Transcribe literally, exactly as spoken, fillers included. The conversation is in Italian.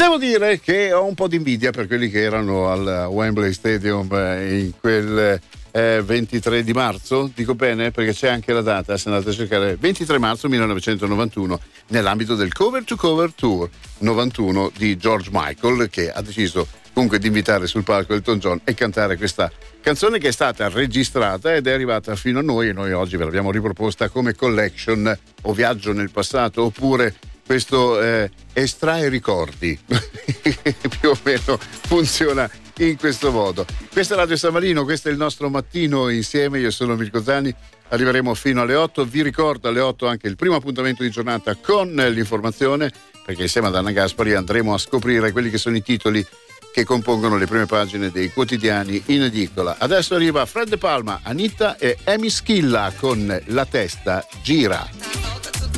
Devo dire che ho un po' di invidia per quelli che erano al Wembley Stadium in quel eh, ventitré di marzo, dico bene perché c'è anche la data, se andate a cercare, ventitré marzo millenovecentonovantuno, nell'ambito del Cover to Cover Tour novantuno di George Michael, che ha deciso comunque di invitare sul palco Elton John e cantare questa canzone che è stata registrata ed è arrivata fino a noi, e noi oggi ve l'abbiamo riproposta come collection o viaggio nel passato, oppure questo eh, estrae ricordi. Più o meno funziona in questo modo. Questa è Radio San Marino, questo è il nostro mattino insieme, io sono Mirko Zanni, arriveremo fino alle otto. Vi ricordo alle otto anche il primo appuntamento di giornata con l'informazione, perché insieme ad Anna Gaspari andremo a scoprire quelli che sono i titoli che compongono le prime pagine dei quotidiani in edicola. Adesso arriva Fred De Palma, Anita e Amy Schilla con La testa gira.